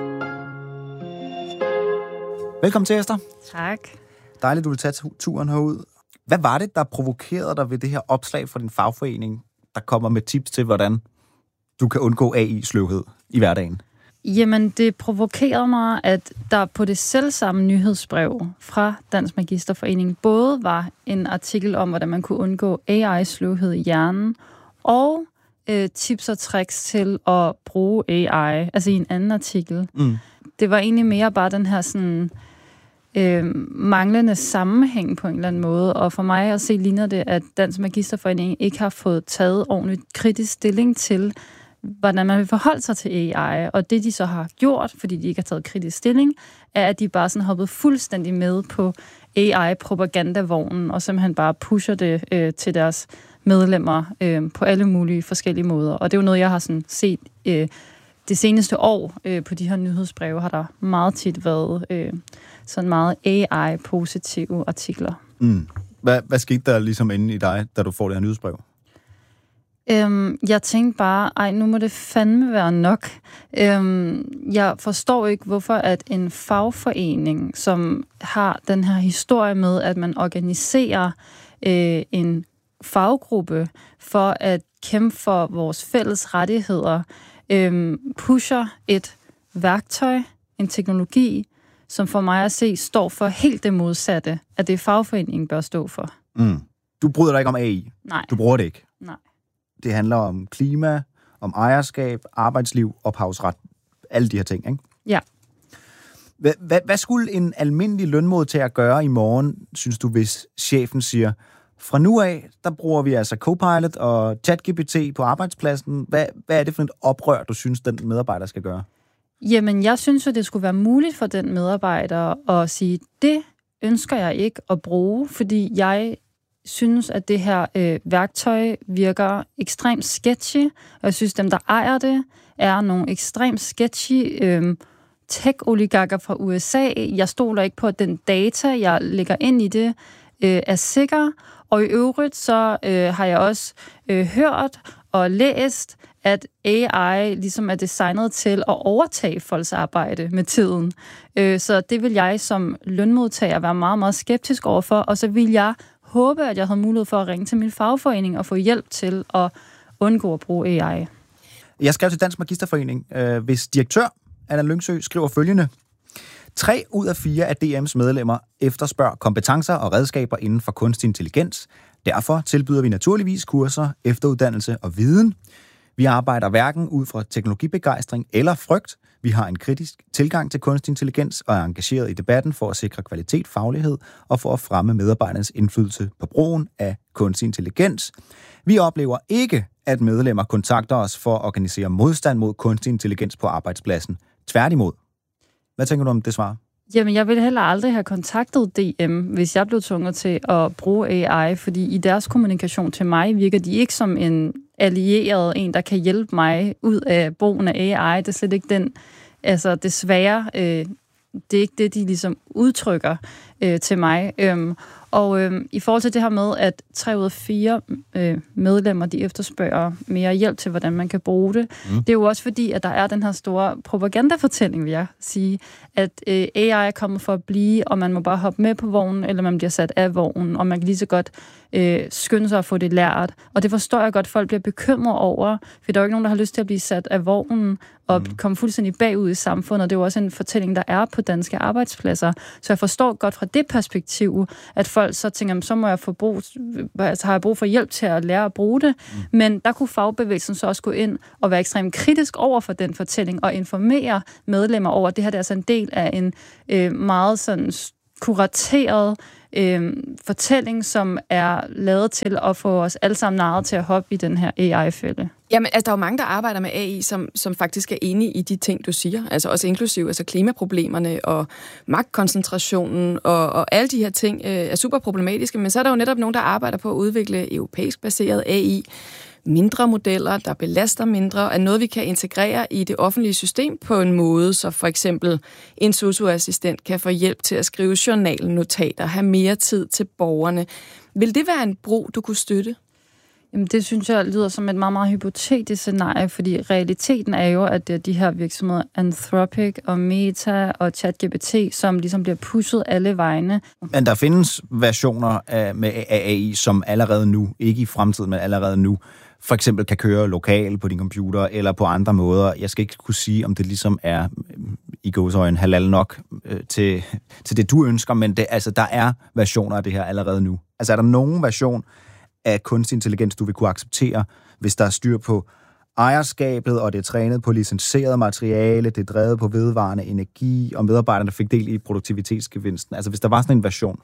Velkommen til, Esther. Tak. Dejligt, du vil tage turen herud. Hvad var det, der provokerede dig ved det her opslag fra din fagforening, der kommer med tips til, hvordan du kan undgå A I-sløvhed i hverdagen? Jamen, det provokerede mig, at der på det selvsamme nyhedsbrev fra Dansk Magisterforening både var en artikel om, hvordan man kunne undgå A I-sløvhed i hjernen, og øh, tips og tricks til at bruge A I, altså i en anden artikel. Mm. Det var egentlig mere bare den her sådan øh, manglende sammenhæng på en eller anden måde, og for mig at se ligner det, at Dansk Magisterforening ikke har fået taget ordentligt kritisk stilling til, hvordan man vil forholde sig til A I. Og det, de så har gjort, fordi de ikke har taget kritisk stilling, er, at de bare sådan hoppet fuldstændig med på A I-propagandavognen, og simpelthen bare pusher det øh, til deres medlemmer øh, på alle mulige forskellige måder. Og det er jo noget, jeg har sådan set øh, det seneste år øh, på de her nyhedsbreve, har der meget tit været øh, sådan meget A I-positive artikler. Mm. Hvad, hvad skete der ligesom inde i dig, da du får det her nyhedsbrev? Øhm, jeg tænkte bare, ej, nu må det fandme være nok. Øhm, jeg forstår ikke, hvorfor at en fagforening, som har den her historie med, at man organiserer øh, en faggruppe for at kæmpe for vores fælles rettigheder, øh, pusher et værktøj, en teknologi, som for mig at se står for helt det modsatte, at det fagforeningen bør stå for. Mm. du bryder dig ikke om A I. Nej. Du bruger det ikke. Nej. Det handler om klima, om ejerskab, arbejdsliv, ophavsret, alle de her ting, ikke? Ja. Hvad, hvad, hvad skulle en almindelig lønmodtager gøre i morgen, synes du, hvis chefen siger, fra nu af, der bruger vi altså Copilot og ChatGPT på arbejdspladsen. Hvad, hvad er det for et oprør, du synes, den medarbejder skal gøre? Jamen, jeg synes jo, det skulle være muligt for den medarbejder at sige, det ønsker jeg ikke at bruge, fordi jeg synes, at det her øh, værktøj virker ekstremt sketchy, og jeg synes, dem, der ejer det, er nogle ekstremt sketchy øh, tech-oligarker fra U S A. Jeg stoler ikke på, at den data, jeg lægger ind i det, øh, er sikker. Og i øvrigt, så øh, har jeg også øh, hørt og læst, at A I ligesom er designet til at overtage folks arbejde med tiden. Øh, så det vil jeg som lønmodtager være meget, meget skeptisk overfor, og så vil jeg håbe, at jeg havde mulighed for at ringe til min fagforening og få hjælp til at undgå at bruge A I. Jeg skrev til Dansk Magisterforening, øh, hvis direktør Anna Lyngsø skriver følgende: Tre ud af fire af D M's medlemmer efterspørger kompetencer og redskaber inden for kunstig intelligens. Derfor tilbyder vi naturligvis kurser, efteruddannelse og viden. Vi arbejder hverken ud fra teknologibegejstring eller frygt. Vi har en kritisk tilgang til kunstig intelligens og er engageret i debatten for at sikre kvalitet, faglighed og for at fremme medarbejdernes indflydelse på brugen af kunstig intelligens. Vi oplever ikke, at medlemmer kontakter os for at organisere modstand mod kunstig intelligens på arbejdspladsen. Tværtimod. Hvad tænker du om det svar? Jamen, jeg ville heller aldrig have kontaktet D M, hvis jeg blev tvunget til at bruge A I, fordi i deres kommunikation til mig virker de ikke som en allieret, en, der kan hjælpe mig ud af brugen af A I. Det er slet ikke den, altså desværre, øh, det er ikke det, de ligesom udtrykker øh, til mig. Øhm, og øh, i forhold til det her med, at tre ud af fire øh, medlemmer, de efterspørger mere hjælp til, hvordan man kan bruge det, mm. det er jo også fordi, at der er den her store propagandafortælling, vil jeg sige, at øh, A I er kommet for at blive, og man må bare hoppe med på vognen, eller man bliver sat af vognen, og man kan lige så godt øh, skynde sig at få det lært. Og det forstår jeg godt, at folk bliver bekymret over, for der er jo ikke nogen, der har lyst til at blive sat af vognen og mm. komme fuldstændig bagud i samfundet. Det er jo også en fortælling, der er på danske arbejdspladser. Så jeg forstår godt fra det perspektiv, at folk så tænker, så må jeg få brug, altså har jeg brug for hjælp til at lære at bruge det. Mm. Men der kunne fagbevægelsen så også gå ind og være ekstremt kritisk over for den fortælling og informere medlemmer over, at det her det er altså en del af en øh, meget sådan kurateret øh, fortælling, som er lavet til at få os alle sammen narret til at hoppe i den her A I-fælde. Jamen, altså, der er jo mange, der arbejder med A I, som, som faktisk er enige i de ting, du siger. Altså også inklusive altså klimaproblemerne og magtkoncentrationen og, og alle de her ting øh, er super problematiske. Men så er der jo netop nogen, der arbejder på at udvikle europæisk baseret A I, mindre modeller, der belaster mindre, er noget, vi kan integrere i det offentlige system på en måde, så for eksempel en sosu-assistent kan få hjælp til at skrive journalnotater, have mere tid til borgerne. Vil det være en brug, du kunne støtte? Jamen, det synes jeg lyder som et meget, meget hypotetisk scenarie, fordi realiteten er jo, at det er de her virksomheder, Anthropic og Meta og ChatGPT, som ligesom bliver pushet alle vegne. Men der findes versioner af, med A I, som allerede nu, ikke i fremtiden, men allerede nu, for eksempel kan køre lokalt på din computer, eller på andre måder. Jeg skal ikke kunne sige, om det ligesom er i gåseøjne halal nok øh, til, til det, du ønsker, men det, altså, der er versioner af det her allerede nu. Altså er der nogen version af kunstig intelligens, du vil kunne acceptere, hvis der er styr på ejerskabet, og det er trænet på licenseret materiale, det er drevet på vedvarende energi, og medarbejderne fik del i produktivitetsgevinsten. Altså hvis der var sådan en version.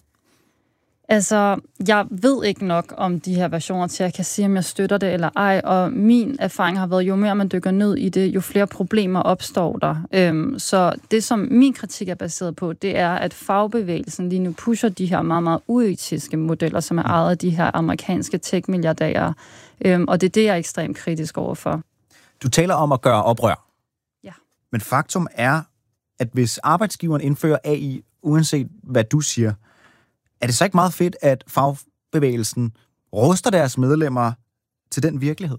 Altså, jeg ved ikke nok om de her versioner til, at jeg kan sige, om jeg støtter det eller ej, og min erfaring har været, jo mere man dykker ned i det, jo flere problemer opstår der. Øhm, så det, som min kritik er baseret på, det er, at fagbevægelsen lige nu pusher de her meget, meget uetiske modeller, som er ejet af de her amerikanske tech-milliardærer, øhm, og det er det, jeg er ekstremt kritisk overfor. Du taler om at gøre oprør. Ja. Men faktum er, at hvis arbejdsgiveren indfører A I, uanset hvad du siger, er det så ikke meget fedt, at fagbevægelsen ruster deres medlemmer til den virkelighed?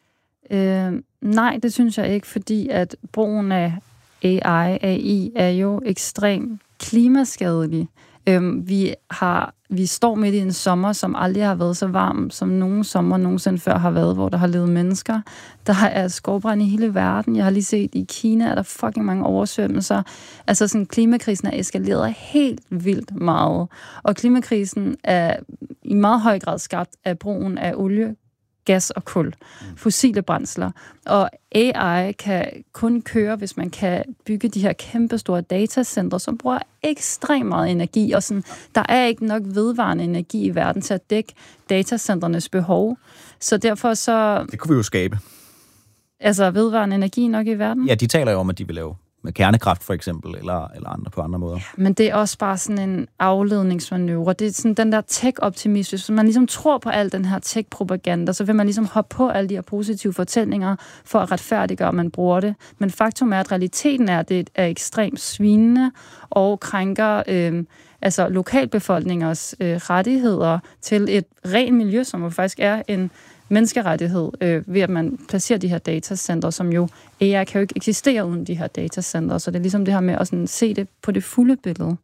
Øh, nej, det synes jeg ikke, fordi at brugen af A I, A I er jo ekstremt klimaskadelig. Øhm, vi, har, vi står midt i en sommer, som aldrig har været så varm, som nogen sommer nogensinde før har været, hvor der har levet mennesker. Der er skovbrand i hele verden. Jeg har lige set, i Kina er der fucking mange oversvømmelser. Altså sådan, klimakrisen er eskaleret helt vildt meget. Og klimakrisen er i meget høj grad skabt af brugen af olie, gas og kul, fossile brændsler. Og A I kan kun køre, hvis man kan bygge de her kæmpestore datacentre, som bruger ekstremt meget energi, og sådan, der er ikke nok vedvarende energi i verden til at dække datacentrenes behov. Så derfor så... Det kunne vi jo skabe. Altså vedvarende energi nok i verden? Ja, de taler jo om, at de vil lave med kernekraft for eksempel, eller, eller andre på andre måder. Ja, men det er også bare sådan en afledningsmanøvre. Det er sådan den der tech-optimisme. Hvis man ligesom tror på al den her tech-propaganda, så vil man ligesom hoppe på alle de her positive fortællinger for at retfærdiggøre, at man bruger det. Men faktum er, at realiteten er, at det er ekstremt svinende og krænker øh, altså lokalbefolkningers øh, rettigheder til et rent miljø, som jo faktisk er en menneskerettighed, øh, ved at man placerer de her datacenter, som jo A I kan jo ikke eksistere uden de her datacenter, så det er ligesom det her med at sådan se det på det fulde billede.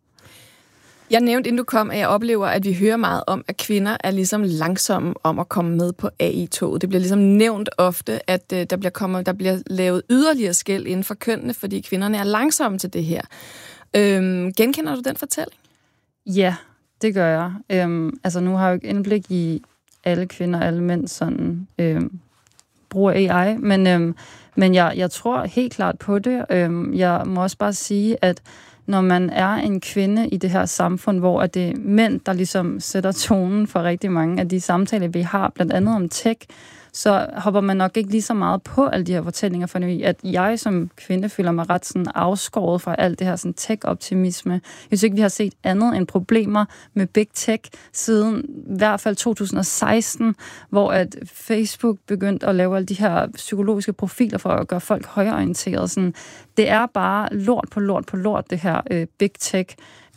Jeg nævnte, inden du kom, at jeg oplever, at vi hører meget om, at kvinder er ligesom langsomme om at komme med på A I-toget. Det bliver ligesom nævnt ofte, at øh, der, bliver kommet, der bliver lavet yderligere skel inden for kønnene, fordi kvinderne er langsomme til det her. Øhm, genkender du den fortælling? Ja, det gør jeg. Øhm, altså nu har jeg jo ikke indblik i alle kvinder, alle mænd sådan øh, bruger A I, men, øh, men jeg, jeg tror helt klart på det. Øh, jeg må også bare sige, at når man er en kvinde i det her samfund, hvor det er mænd, der ligesom sætter tonen for rigtig mange af de samtaler, vi har, blandt andet om tech, så hopper man nok ikke lige så meget på alle de her fortællinger, for at jeg som kvinde føler mig ret sådan afskåret fra alt det her sådan tech-optimisme. Jeg synes ikke, vi har set andet end problemer med big tech siden i hvert fald to tusind og seksten, hvor at Facebook begyndte at lave alle de her psykologiske profiler for at gøre folk højreorienterede. Sådan, det er bare lort på lort på lort, det her øh, big tech.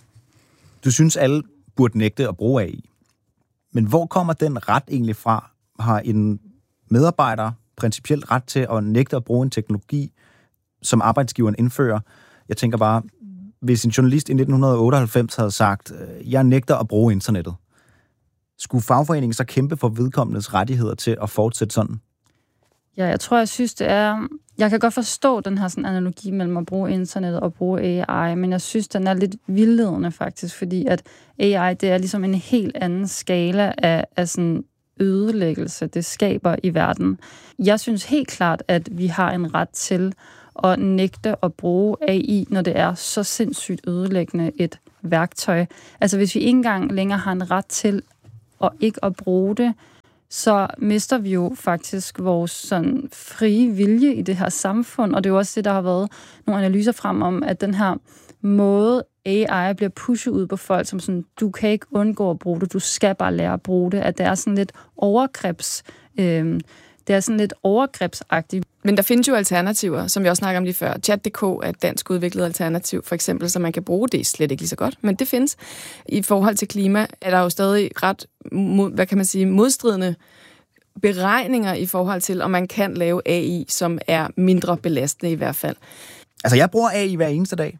Du synes, alle burde nægte at bruge A I. Men hvor kommer den ret egentlig fra? Har en medarbejder principielt ret til at nægte at bruge en teknologi, som arbejdsgiveren indfører? Jeg tænker bare, hvis en journalist i nitten otteoghalvfems havde sagt, jeg nægter at bruge internettet, skulle fagforeningen så kæmpe for vedkommendes rettigheder til at fortsætte sådan? Ja, jeg tror, jeg synes, det er... Jeg kan godt forstå den her sådan analogi mellem at bruge internet og bruge A I, men jeg synes, den er lidt vildledende faktisk, fordi at A I, det er ligesom en helt anden skala af, af sådan ødelæggelse, det skaber i verden. Jeg synes helt klart, at vi har en ret til at nægte at bruge A I, når det er så sindssygt ødelæggende et værktøj. Altså hvis vi ikke engang længere har en ret til at ikke at bruge det, så mister vi jo faktisk vores sådan frie vilje i det her samfund, og det er jo også det, der har været nogle analyser frem om, at den her måde, A I bliver pushet ud på folk, som sådan, du kan ikke undgå at bruge det, du skal bare lære at bruge det, at det er sådan lidt overgrebs, øh, det er sådan lidt overgrebsagtigt. Men der findes jo alternativer, som vi også snakker om lige før. Chat punktum d k er et dansk udviklet alternativ, for eksempel, så man kan bruge det slet ikke lige så godt, men det findes. I forhold til klima er der jo stadig ret, hvad kan man sige, modstridende beregninger i forhold til, om man kan lave A I, som er mindre belastende i hvert fald. Altså, jeg bruger A I hver eneste dag.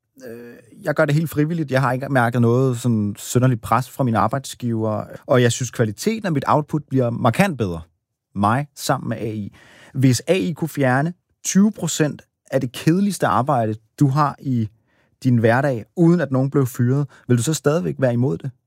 Jeg gør det helt frivilligt. Jeg har ikke mærket noget sådan synderligt pres fra mine arbejdsgiver, og jeg synes, kvaliteten af mit output bliver markant bedre. Mig sammen med A I. Hvis A I kunne fjerne tyve procent af det kedeligste arbejde, du har i din hverdag, uden at nogen blev fyret, vil du så stadigvæk være imod det?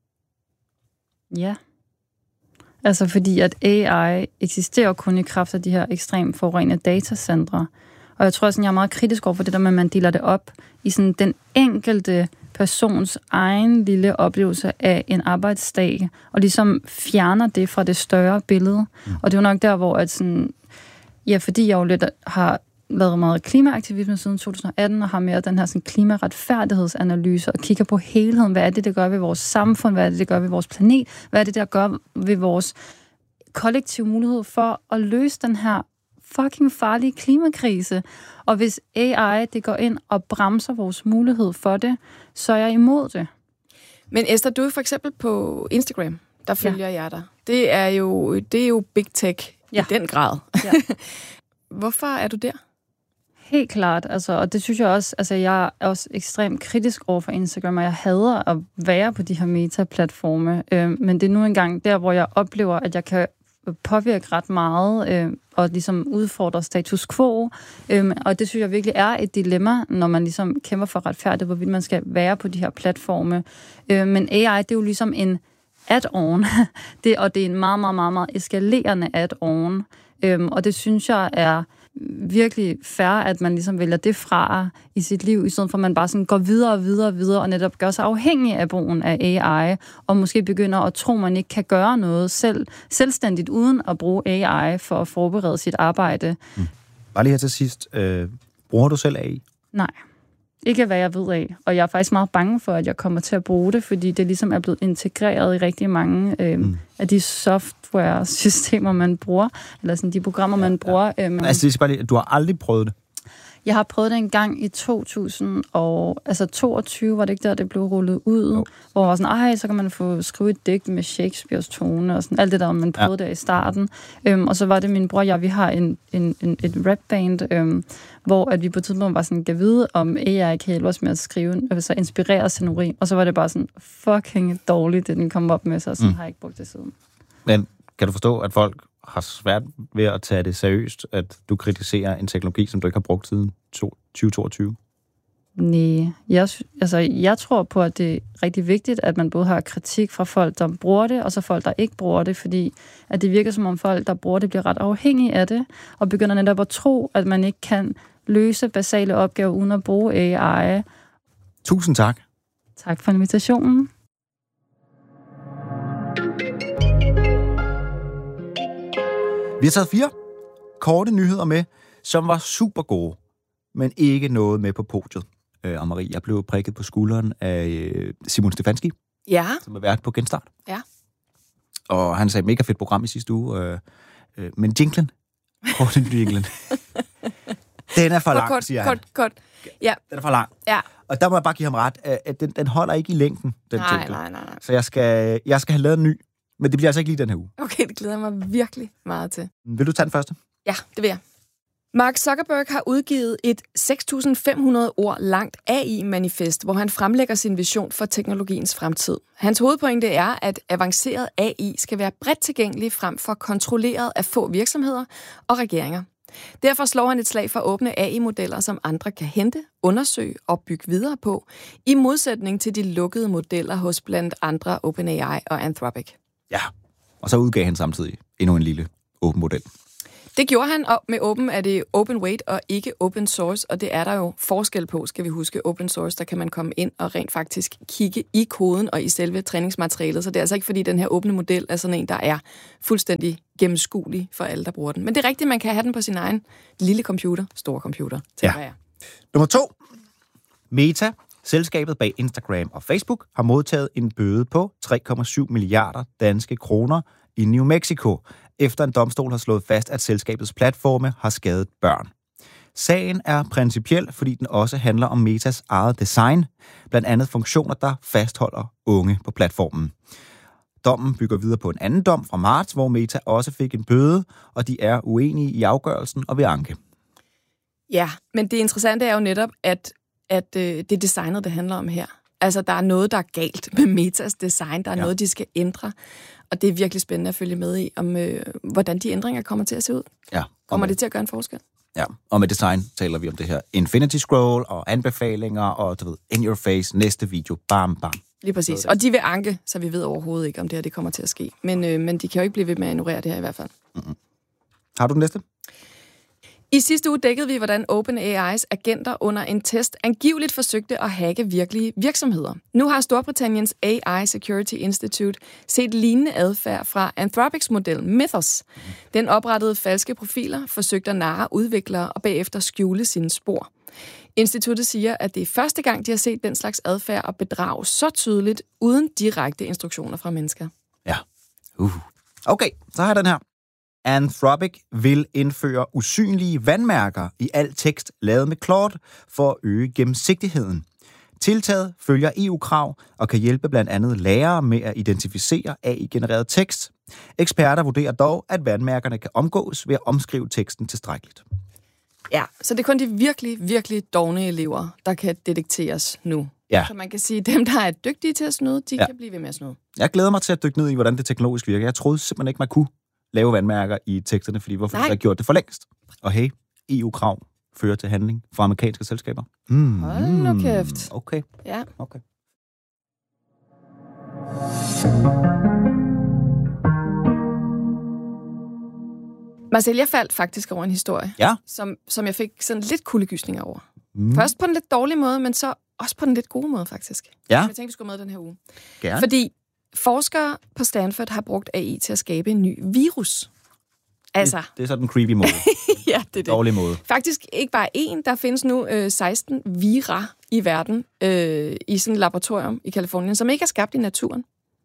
Ja. Altså fordi, at A I eksisterer kun i kraft af de her ekstremt forurenede datacentre. Og jeg tror, at jeg er meget kritisk over for det der med, at man deler det op i sådan den enkelte persons egen lille oplevelse af en arbejdsdag, og ligesom fjerner det fra det større billede. Mm. Og det er jo nok der, hvor at sådan, ja, fordi jeg jo lidt har lavet meget klimaaktivisme siden to tusind og atten, og har mere den her sådan klimaretfærdighedsanalyse, og kigger på helheden. Hvad er det, det gør ved vores samfund? Hvad er det, det gør ved vores planet? Hvad er det, der gør ved vores kollektive mulighed for at løse den her fucking farlige klimakrise? Og hvis A I det går ind og bremser vores mulighed for det, så er jeg imod det. Men Esther, du er for eksempel på Instagram. Der følger ja. jeg dig. Det er jo, det er jo big tech ja. i den grad. Ja. Hvorfor er du der? Helt klart, altså, og det synes jeg også, altså jeg er også ekstremt kritisk over for Instagram, og jeg hader at være på de her meta-platforme, øh, men det er nu engang der, hvor jeg oplever, at jeg kan påvirke ret meget, øh, og ligesom udfordre status quo, øh, og det synes jeg virkelig er et dilemma, når man ligesom kæmper for retfærdighed, hvorvidt man skal være på de her platforme. Øh, men A I, det er jo ligesom en add-on, det, og det er en meget, meget, meget, meget eskalerende add-on, øh, og det synes jeg er virkelig fair, at man ligesom vælger det fra i sit liv, i stedet for at man bare sådan går videre og videre og videre, og netop gør sig afhængig af brugen af A I, og måske begynder at tro, at man ikke kan gøre noget selv, selvstændigt, uden at bruge A I for at forberede sit arbejde. Mm. Bare lige her til sidst. Øh, bruger du selv A I? Nej. Ikke hvad jeg ved af. Og jeg er faktisk meget bange for, at jeg kommer til at bruge det, fordi det ligesom er blevet integreret i rigtig mange øh, mm. af de software-systemer, man bruger, eller sådan de programmer, ja, man bruger. Ja. Øh, altså, det er bare lige, du har aldrig prøvet det? Jeg har prøvet det en gang i to tusind og altså toogtyve, var det ikke der, det blev rullet ud, oh. hvor jeg var sådan, ej, så kan man få skrive et digt med Shakespeares tone, og sådan alt det der, man prøvede ja. der i starten. Øhm, og så var det min bror og jeg, vi har en, en, en, et rapband, øhm, hvor at vi på et tidspunkt var sådan, gav vide, om A I kan hjælpe os med at skrive, altså inspirere os til en urin. Og så var det bare sådan, fucking dårligt, det den kom op med, så sådan mm. har jeg ikke brugt det siden. Men kan du forstå, at folk har svært ved at tage det seriøst, at du kritiserer en teknologi, som du ikke har brugt siden tyve toogtyve? Nej, jeg, altså, jeg tror på, at det er rigtig vigtigt, at man både har kritik fra folk, der bruger det, og så folk, der ikke bruger det, fordi at det virker som om folk, der bruger det, bliver ret afhængige af det, og begynder netop at tro, at man ikke kan løse basale opgaver uden at bruge A I. Tusind tak. Tak for invitationen. Vi har taget fire korte nyheder med, som var super gode, men ikke noget med på podiet. Øh, og Marie, jeg blev prikket på skulderen af øh, Simon Stefanski, ja. som har været på Genstart. Ja. Og han sagde, mega fedt program i sidste uge. Øh, øh, men jinglen, korte jinglen, den er for lang, kort, siger han. Kort, kort, ja. Den er for lang. Ja. Og der må jeg bare give ham ret, at den, den holder ikke i længden, den nej, jingle. nej, nej, nej. Så jeg skal, jeg skal have lavet en ny, men det bliver altså ikke lige den her uge. Okay, det glæder jeg mig virkelig meget til. Vil du tage den første? Ja, det vil jeg. Mark Zuckerberg har udgivet et seks tusind fem hundrede ord langt A I-manifest, hvor han fremlægger sin vision for teknologiens fremtid. Hans hovedpointe er, at avanceret A I skal være bredt tilgængelig frem for kontrolleret af få virksomheder og regeringer. Derfor slår han et slag for åbne A I-modeller, som andre kan hente, undersøge og bygge videre på, i modsætning til de lukkede modeller hos blandt andre OpenAI og Anthropic. Ja, og så udgav han samtidig endnu en lille åben model. Det gjorde han, og med open er det open weight og ikke open source, og det er der jo forskel på, skal vi huske. Open source, der kan man komme ind og rent faktisk kigge i koden og i selve træningsmaterialet, så det er altså ikke fordi den her åbne model er sådan en, der er fuldstændig gennemskuelig for alle, der bruger den. Men det er rigtigt, man kan have den på sin egen lille computer, store computer, tænker ja. jeg. Nummer to. Meta, selskabet bag Instagram og Facebook, har modtaget en bøde på tre komma syv milliarder danske kroner i New Mexico, efter en domstol har slået fast, at selskabets platforme har skadet børn. Sagen er principiel, fordi den også handler om Metas eget design, blandt andet funktioner, der fastholder unge på platformen. Dommen bygger videre på en anden dom fra marts, hvor Meta også fik en bøde, og de er uenige i afgørelsen og vil anke. Ja, men det interessante er jo netop, at, at øh, det er designet, det handler om her. Altså, der er noget, der er galt med Metas design. Der er ja. noget, de skal ændre. Og det er virkelig spændende at følge med i, om øh, hvordan de ændringer kommer til at se ud. Ja, kommer det til at gøre en forskel? Ja, og med design taler vi om det her Infinity Scroll og anbefalinger og, du ved, in your face, næste video, bam, bam. Lige præcis. Og de vil anke, så vi ved overhovedet ikke, om det her det kommer til at ske. Men, øh, men de kan jo ikke blive ved med at ignorere det her i hvert fald. Mm-hmm. Har du den næste? I sidste uge dækkede vi, hvordan OpenAI's agenter under en test angiveligt forsøgte at hacke virkelige virksomheder. Nu har Storbritanniens A I Security Institute set lignende adfærd fra Anthropics model Mythos. Den oprettede falske profiler, forsøgte at narre udviklere og bagefter skjule sine spor. Instituttet siger, at det er første gang, de har set den slags adfærd og bedrag så tydeligt, uden direkte instruktioner fra mennesker. Ja. Uh. Okay, så har jeg den her. Anthropic vil indføre usynlige vandmærker i al tekst lavet med Claude for at øge gennemsigtigheden. Tiltaget følger E U-krav og kan hjælpe blandt andet lærere med at identificere A I-genereret tekst. Eksperter vurderer dog, at vandmærkerne kan omgås ved at omskrive teksten tilstrækkeligt. Ja, så det er kun de virkelig, virkelig dovne elever, der kan detekteres nu. Ja. Så man kan sige, at dem, der er dygtige til at snyde, de ja. kan blive ved med at snyde. Jeg glæder mig til at dykke ned i, hvordan det teknologisk virker. Jeg troede simpelthen ikke, man kunne lave vandmærker i teksterne, fordi hvorfor har jeg gjort det for længst? Og hey, E U-krav fører til handling fra amerikanske selskaber. Mm. Hold nu kæft. Okay. Ja. Okay. Marcel, jeg faldt faktisk over en historie, ja. som, som jeg fik sådan lidt kuldegysninger over. Mm. Først på den lidt dårlige måde, men så også på den lidt gode måde, faktisk. Ja. Jeg tænkte, vi skulle med den her uge. Gerne. Fordi forskere på Stanford har brugt A I til at skabe en ny virus. Altså. Det, det er sådan en creepy måde. Ja, det er det. Dårlig måde. Faktisk ikke bare én. Der findes nu øh, seksten vira i verden øh, i sådan et laboratorium i Kalifornien, som ikke er skabt i naturen.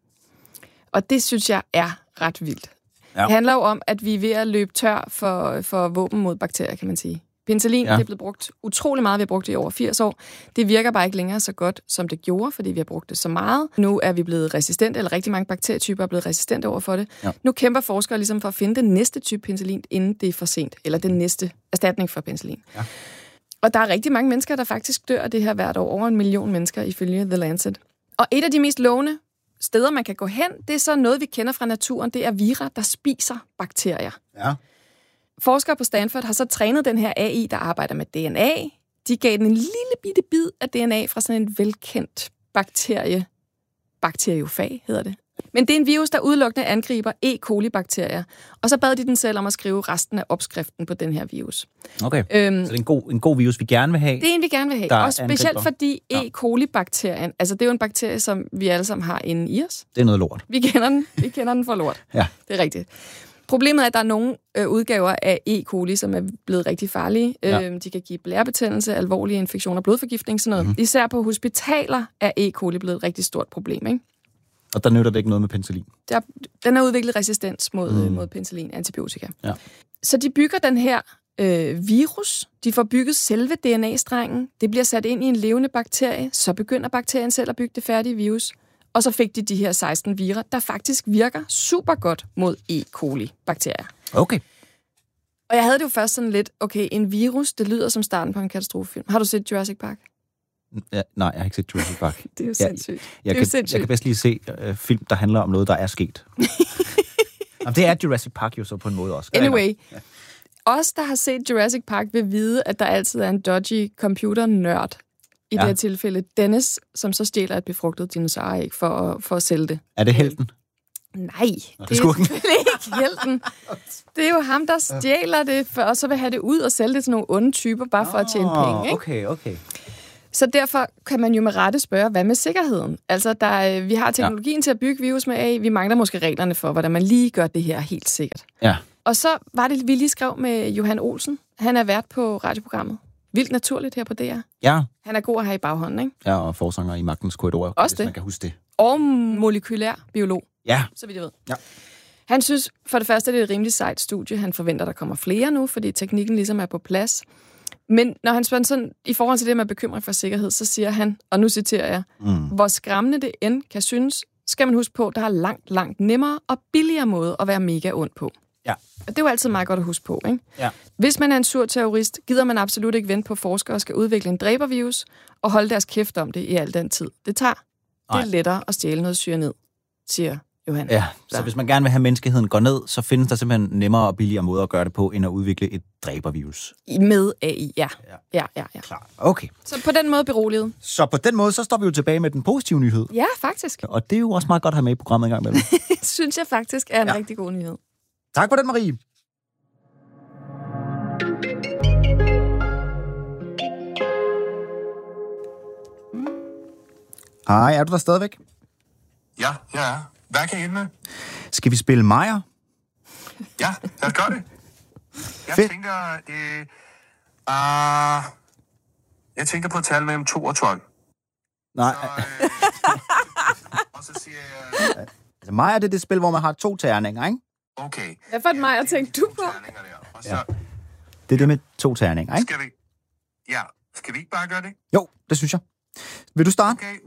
Og det synes jeg er ret vildt. Ja. Det handler jo om, at vi er ved at løbe tør for, for våben mod bakterier, kan man sige. Penicillin, ja. Det er blevet brugt utrolig meget. Vi har brugt det i over firs år. Det virker bare ikke længere så godt, som det gjorde, fordi vi har brugt det så meget. Nu er vi blevet resistente, eller rigtig mange bakterietyper er blevet resistente over for det. Ja. Nu kæmper forskere ligesom for at finde den næste type penicillin, inden det er for sent. Eller den næste erstatning for penicillin. Ja. Og der er rigtig mange mennesker, der faktisk dør af det her hvert år. Over en million mennesker, ifølge The Lancet. Og et af de mest lovende steder, man kan gå hen, det er så noget, vi kender fra naturen. Det er vira, der spiser bakterier. Ja. Forskere på Stanford har så trænet den her A I, der arbejder med D N A. De gav den en lille bitte bid af D N A fra sådan en velkendt bakterie. Bakteriofag hedder det. Men det er en virus, der udelukkende angriber E. coli-bakterier. Og så bad de den selv om at skrive resten af opskriften på den her virus. Okay, øhm, så det er en god, en god virus, vi gerne vil have. Det er en, vi gerne vil have. Og specielt angriber. Fordi E. coli-bakterien, altså det er jo en bakterie, som vi alle sammen har inde i os. Det er noget lort. Vi kender den, vi kender den for lort. Ja. Det er rigtigt. Problemet er, at der er nogle øh, udgaver af E. coli, som er blevet rigtig farlige. Ja. Øh, de kan give blærebetændelse, alvorlige infektioner, blodforgiftning, sådan noget. Mm-hmm. Især på hospitaler er E. coli blevet et rigtig stort problem, ikke? Og der nytter det ikke noget med penicillin? Der, den har udviklet resistens mod, mm. øh, mod penicillin, antibiotika. Ja. Så de bygger den her øh, virus. De får bygget selve D N A-strengen. Det bliver sat ind i en levende bakterie. Så begynder bakterien selv at bygge det færdige virus. Og så fik de de her seksten vira, der faktisk virker super godt mod E. coli-bakterier. Okay. Og jeg havde det jo først sådan lidt, okay, en virus, det lyder som starten på en katastrofefilm. Har du set Jurassic Park? Ja, nej, jeg har ikke set Jurassic Park. Det er jo sindssygt. Jeg, jeg, jeg, kan, jeg kan bedst lige se uh, film, der handler om noget, der er sket. Jamen, det er Jurassic Park jo så på en måde også. Anyway, ja. Os, der har set Jurassic Park, vil vide, at der altid er en dodgy computer-nørd. I ja. det her tilfælde Dennis, som så stjæler et befrugtet dinosauræg for at, for at sælge det. Er det helten? Nej, Nå, det, det er selvfølgelig ikke helten. Det er jo ham, der stjæler det, for, og så vil have det ud og sælge det til nogle onde typer, bare for at tjene penge. Ikke? Okay, okay. Så derfor kan man jo med rette spørge, hvad med sikkerheden? Altså, der, vi har teknologien ja. til at bygge virus med A I. Vi mangler måske reglerne for, hvordan man lige gør det her helt sikkert. Ja. Og så var det, vi lige skrev med Johan Olsen. Han er vært på radioprogrammet. Vildt naturligt her på D R. Ja. Han er god at have i baghånden, ikke? Ja, og forsanger i Magtens Korridorer. Også hvis det. Man kan huske det. Og molekylær biolog. Ja. Så vidt jeg ved. Ja. Han synes for det første, det er et rimelig sejt studie. Han forventer, der kommer flere nu, fordi teknikken ligesom er på plads. Men når han spørger sådan, i forhold til det med bekymring for sikkerhed, så siger han, og nu citerer jeg, mm. hvor skræmmende det end kan synes, skal man huske på, der er langt, langt nemmere og billigere måde at være mega ond på. Ja. Og det er jo altid meget godt at huske på, ikke? Ja. Hvis man er en sur terrorist, gider man absolut ikke vente på, at forskere skal udvikle en dræbervirus og holde deres kæft om det i al den tid. Det tager. Nej. Det er lettere at stjæle noget cyanid, siger Johan. Ja, så, så hvis man gerne vil have menneskeheden går ned, så findes der simpelthen nemmere og billigere måder at gøre det på, end at udvikle et dræbervirus. Med A I, ja. Ja, ja, ja. ja. Klar. Okay. Så på den måde beroliget. Så på den måde, så står vi jo tilbage med den positive nyhed. Ja, faktisk. Og det er jo også meget godt at have med i programmet en gang imellem. Synes jeg faktisk er en ja. rigtig god nyhed. Tak for den, Marie. Hej, er du der stadigvæk? Ja, ja, ja. Hvad kan jeg hjælpe med? Skal vi spille Majer? Ja, lad os gøre det. Jeg Fedt. tænker, øh, uh, jeg tænker på et tal mellem to og tolv. Nej. Så, øh, og så siger jeg... Altså, Majer, det er det spil, hvor man har to terninger, ikke? Okay. Hvad for et Majer tænkte du på? Og så, ja. Det er det med to terninger, ikke? Skal vi... Ja, skal vi ikke bare gøre det? Jo, det synes jeg. Vil du starte? Okay.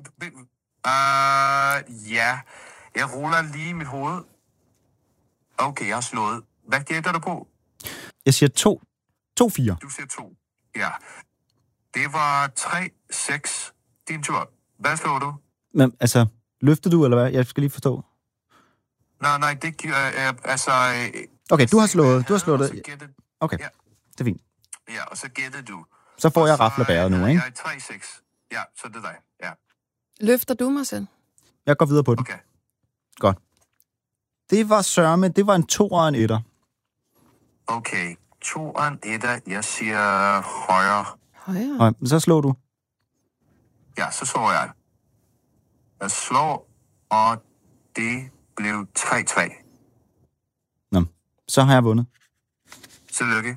Uh, ja, jeg ruller lige i mit hoved. Okay, jeg har slået. Hvad gætter du på? Jeg siger to to fire. Du siger to. Ja. Det var tre seks. Din tur. Hvad slår du? Men altså, løftede du, eller hvad? Jeg skal lige forstå. Nej, nej, det giver... Øh, altså... Øh, Okay, du har slået, du har slået og så det. gættede- Okay, Ja. det er fint. Ja, og så gættede du. Så får jeg Og så, raflebæret nu, øh, ikke? Jeg er tre seks. Ja, så det er dig. Ja, Løfter du mig selv? Jeg går videre på den. okay. Godt. Det var sørme, det var en to og en etter. Okay, to og en etter. Jeg siger højre. Højre. Og så slår du. Ja, så slår jeg. Jeg slår, og det blev tre tre. Nå, så har jeg vundet. Tillykke.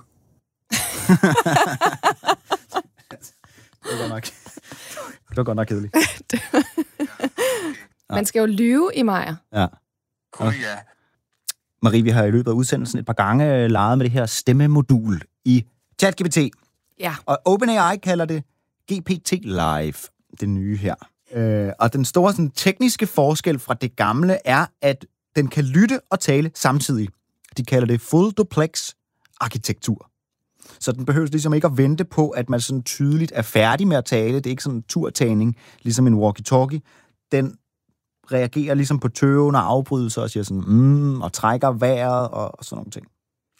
Det var godt nok. Det var godt nok kedeligt. Man skal jo lyve i Majer. Ja. Gud ja. Marie, vi har i løbet af udsendelsen et par gange leget med det her stemmemodul i ChatGPT. Ja. Og OpenAI kalder det G P T Live, det nye her. Øh, og den store sådan, tekniske forskel fra det gamle er, at den kan lytte og tale samtidig. De kalder det full duplex arkitektur. Så den behøver ligesom ikke at vente på, at man sådan tydeligt er færdig med at tale. Det er ikke sådan en turtagning, ligesom en walkie-talkie. Den reagerer ligesom på tøven og afbrydelser og siger sådan, mm, og trækker vejret og, og sådan nogle ting.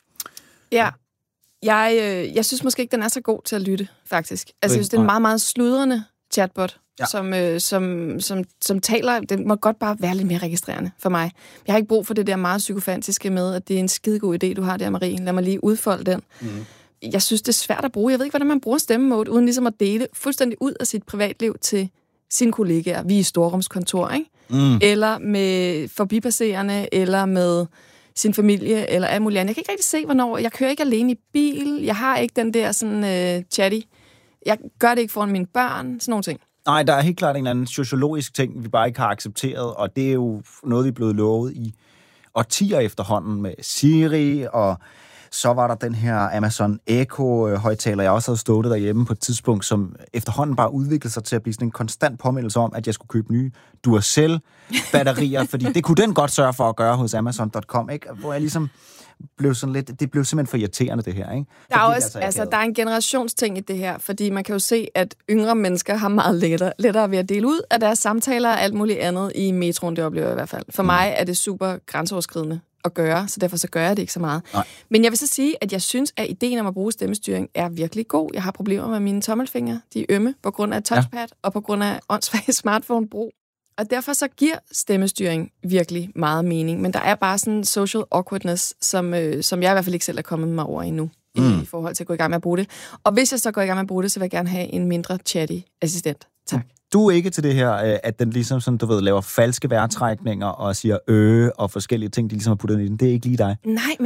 Ja. Jeg, øh, jeg synes måske ikke, den er så god til at lytte, faktisk. Altså, jeg synes, det er en meget, meget sludrende chatbot, ja. som, øh, som, som, som taler. Den må godt bare være lidt mere registrerende for mig. Jeg har ikke brug for det der meget psykofantiske med, at det er en skidegod idé, du har der, Marie. Lad mig lige udfolde den. Mm. Jeg synes, det er svært at bruge. Jeg ved ikke, hvordan man bruger stemmemode, uden ligesom at dele fuldstændig ud af sit privatliv til sine kollegaer. Vi er i storrumskontor, ikke? Mm. Eller med forbipasserende, eller med sin familie, eller alt muligt andet. Jeg kan ikke rigtig se, hvornår. Jeg kører ikke alene i bil. Jeg har ikke den der sådan øh, chatty. Jeg gør det ikke foran mine børn. Sådan nogle ting. Nej, der er helt klart en eller anden sociologisk ting, vi bare ikke har accepteret, og det er jo noget, vi er blevet lovet i årtier efterhånden med Siri, og så var der den her Amazon Echo-højtaler, jeg også havde stået derhjemme på et tidspunkt, som efterhånden bare udviklede sig til at blive sådan en konstant påmindelse om, at jeg skulle købe nye Duracell-batterier, fordi det kunne den godt sørge for at gøre hos Amazon punktum com, ikke? Hvor jeg ligesom blev sådan lidt, det blev simpelthen for irriterende, det her, ikke? Der er, fordi også, altså, der er en generationsting i det her, fordi man kan jo se, at yngre mennesker har meget lettere, lettere ved at dele ud af deres samtaler og alt muligt andet i metroen, det oplever jeg i hvert fald. For mm. mig er det super grænseoverskridende at gøre, så derfor så gør jeg det ikke så meget. Nej. Men jeg vil så sige, at jeg synes, at ideen om at bruge stemmestyring er virkelig god. Jeg har problemer med mine tommelfingre, de er ømme, på grund af touchpad ja. og på grund af åndssvag smartphone-brug. Og derfor så giver stemmestyring virkelig meget mening. Men der er bare sådan en social awkwardness, som, øh, som jeg i hvert fald ikke selv er kommet mig over endnu, mm. i forhold til at gå i gang med at bruge det. Og hvis jeg så går i gang med at bruge det, så vil jeg gerne have en mindre chatty assistent. Tak. Du er ikke til det her, at den ligesom sådan, du ved, laver falske vejrtrækninger og siger øh og forskellige ting, de ligesom har puttet ind i den. Det er ikke lige dig. Nej,